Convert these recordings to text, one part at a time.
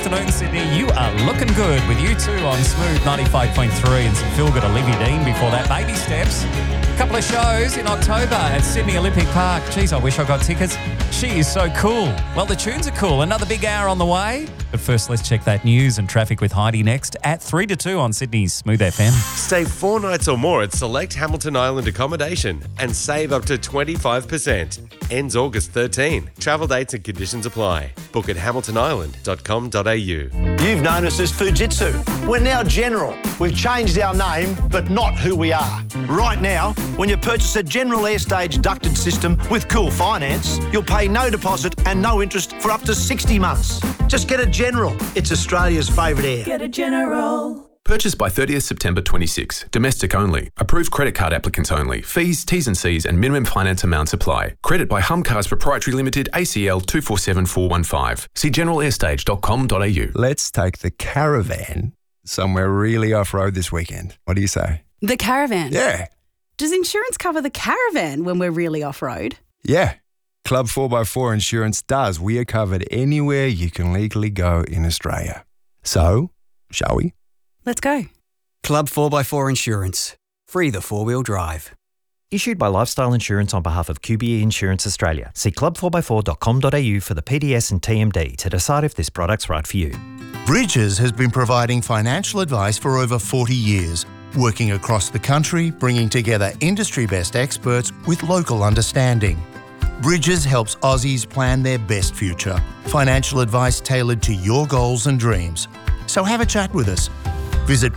afternoon, Sydney. You are looking good with you two on Smooth 95.3 and some feel-good Olivia Dean before that. Baby steps. A couple of shows in October at Sydney Olympic Park. Geez, I wish I got tickets. She is so cool. Well, the tunes are cool. Another big hour on the way. But first, let's check that news and traffic with Heidi next at 3 to 2 on Sydney's Smooth FM. Stay 4 nights or more at select Hamilton Island accommodation and save up to 25%. Ends August 13. Travel dates and conditions apply. Book at hamiltonisland.com.au. You've known us as Fujitsu. We're now General. We've changed our name, but not who we are. Right now, when you purchase a General Airstage ducted system with Cool Finance, you'll pay no deposit and no interest for up to 60 months. Just get a General. It's Australia's favourite air. Get a General. Purchased by 30th September 26. Domestic only. Approved credit card applicants only. Fees, T's and C's and minimum finance amounts apply. Credit by Humcars Proprietary Limited, ACL 247415. See generalairstage.com.au. Let's take the caravan somewhere really off-road this weekend. What do you say? The caravan? Yeah. Does insurance cover the caravan when we're really off-road? Yeah. Club 4x4 Insurance does. We are covered anywhere you can legally go in Australia. So, shall we? Let's go. Club 4x4 Insurance. Free the four-wheel drive. Issued by Lifestyle Insurance on behalf of QBE Insurance Australia. See club4x4.com.au for the PDS and TMD to decide if this product's right for you. Bridges has been providing financial advice for over 40 years, working across the country, bringing together industry-best experts with local understanding. Bridges helps Aussies plan their best future. Financial advice tailored to your goals and dreams. So have a chat with us. Visit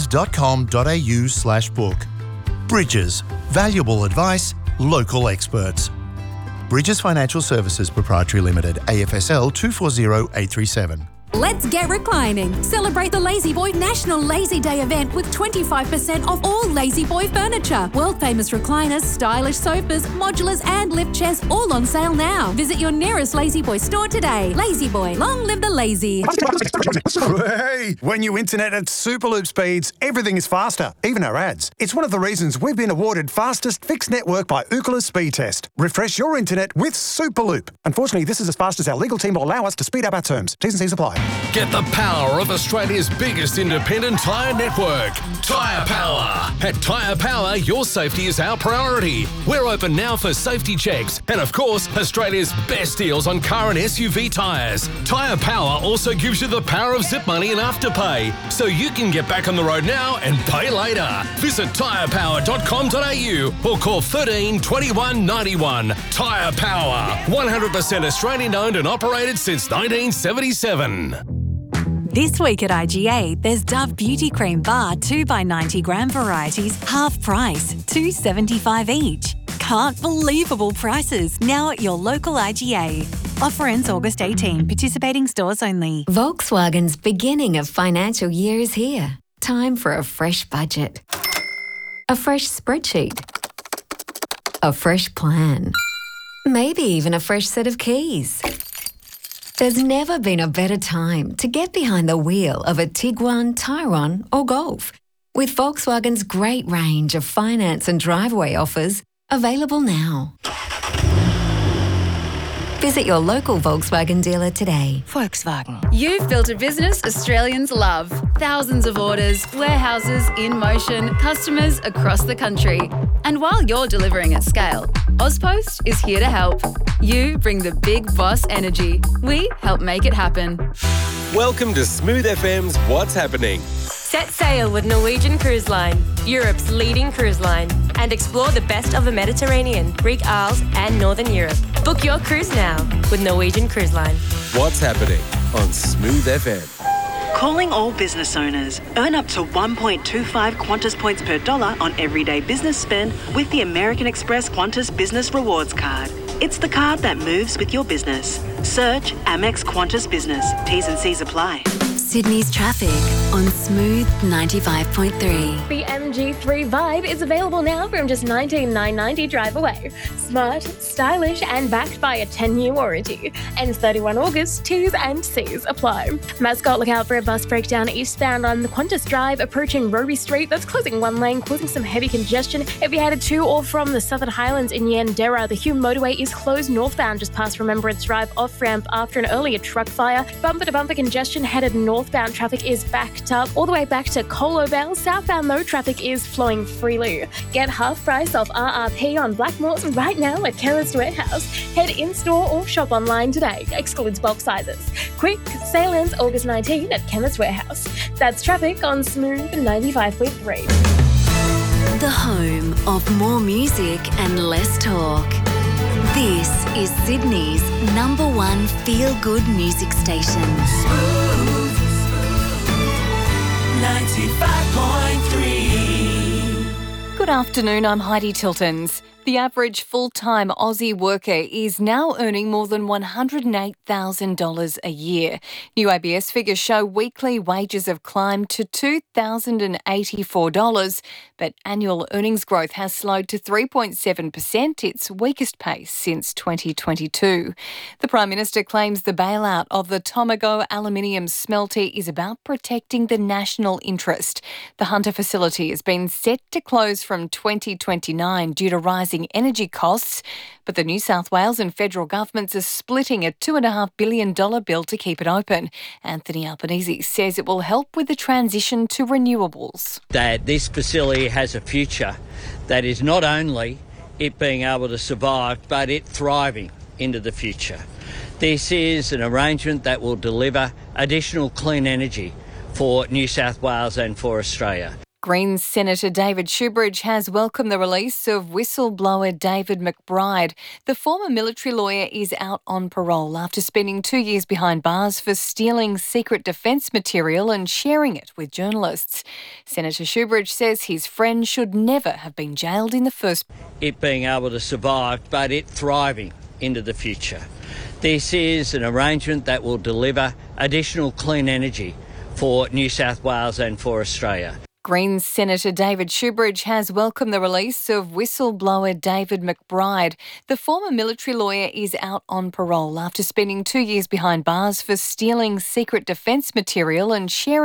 bridges.com.au/book. Bridges. Valuable advice, local experts. Bridges Financial Services Proprietary Limited, AFSL 240837. Let's get reclining. Celebrate the Lazy Boy National Lazy Day event with 25% off all Lazy Boy furniture. World famous recliners, stylish sofas, modulars and lift chairs all on sale now. Visit your nearest Lazy Boy store today. Lazy Boy, long live the lazy. Hey, when you internet at Superloop speeds, everything is faster, even our ads. It's one of the reasons we've been awarded fastest fixed network by Ookla Speed Test. Refresh your internet with Superloop. Unfortunately, this is as fast as our legal team will allow us to speed up our terms. T's and C's apply. Get the power of Australia's biggest independent tyre network, Tyre Power. At Tyre Power, your safety is our priority. We're open now for safety checks and, of course, Australia's best deals on car and SUV tyres. Tyre Power also gives you the power of zip money and afterpay, so you can get back on the road now and pay later. Visit tyrepower.com.au or call 13 21 91. Tyre Power, 100% Australian owned and operated since 1977. This week at IGA, there's Dove Beauty Cream Bar 2x90 gram varieties, half price, $2.75 each. Can't believable prices now at your local IGA. Offer ends August 18. Participating stores only. Volkswagen's beginning of financial year is here. Time for a fresh budget. A fresh spreadsheet. A fresh plan. Maybe even a fresh set of keys. There's never been a better time to get behind the wheel of a Tiguan, Tyrone or Golf. With Volkswagen's great range of finance and driveway offers available now. Visit your local Volkswagen dealer today. Volkswagen. You've built a business Australians love. Thousands of orders, warehouses in motion, customers across the country. And while you're delivering at scale, Ozpost is here to help. You bring the big boss energy. We help make it happen. Welcome to Smooth FM's What's Happening. Set sail with Norwegian Cruise Line, Europe's leading cruise line, and explore the best of the Mediterranean, Greek Isles, and Northern Europe. Book your cruise now with Norwegian Cruise Line. What's Happening on Smooth FM. Calling all business owners. Earn up to 1.25 Qantas points per dollar on everyday business spend with the American Express Qantas Business Rewards Card. It's the card that moves with your business. Search Amex Qantas Business. T's and C's apply. Sydney's traffic on Smooth 95.3. MG3 Vibe is available now from just $19,990 drive away. Smart, stylish and backed by a 10-year warranty. Ends 31 August, T's and C's apply. Mascot, look out for a bus breakdown eastbound on the Qantas Drive approaching Roby Street. That's closing one lane, causing some heavy congestion. If you headed to or from the Southern Highlands in Yandera, the Hume motorway is closed northbound just past Remembrance Drive off-ramp after an earlier truck fire. Bumper-to-bumper congestion headed northbound. Traffic is backed up all the way back to Colobell. Southbound, though, traffic is flowing freely. Get half price off RRP on Blackmore's right now at Chemist Warehouse. Head in-store or shop online today. Excludes bulk sizes. Quick, sale ends August 19 at Chemist Warehouse. That's traffic on Smooth 95.3. The home of more music and less talk. This is Sydney's #1 feel-good music station. Smooth 95.3. Good afternoon, I'm Heidi Tiltons. The average full-time Aussie worker is now earning more than $108,000 a year. New ABS figures show weekly wages have climbed to $2,084, but annual earnings growth has slowed to 3.7%, its weakest pace since 2022. The Prime Minister claims the bailout of the Tomago aluminium smelter is about protecting the national interest. The Hunter facility has been set to close from 2029 due to rising energy costs, but the New South Wales and federal governments are splitting a $2.5 billion bill to keep it open. Anthony Albanese says it will help with the transition to renewables. That this facility has a future that is not only it being able to survive, but it thriving into the future. This is an arrangement that will deliver additional clean energy for New South Wales and for Australia. Greens Senator David Shoebridge has welcomed the release of whistleblower David McBride. The former military lawyer is out on parole after spending 2 years behind bars for stealing secret defence material and sharing it with journalists. Senator Shoebridge says his friend should never have been jailed in the first place. It being able to survive, but it thriving into the future. This is an arrangement that will deliver additional clean energy for New South Wales and for Australia. Greens Senator David Shoebridge has welcomed the release of whistleblower David McBride. The former military lawyer is out on parole after spending 2 years behind bars for stealing secret defence material and sharing